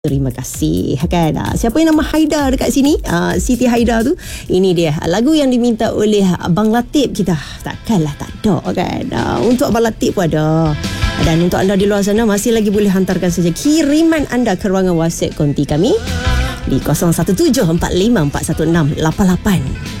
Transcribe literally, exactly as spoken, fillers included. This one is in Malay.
Terima kasih kan. Siapa yang nama Haida dekat sini? Uh, Siti Haida tu. Ini dia lagu yang diminta oleh Abang Latif kita. Takkanlah tak ada kan. Uh, untuk Abang Latif pun ada. Dan untuk anda di luar sana masih lagi boleh hantarkan saja kiriman anda ke ruangan WhatsApp konti kami di kosong satu tujuh empat lima empat satu enam lapan lapan.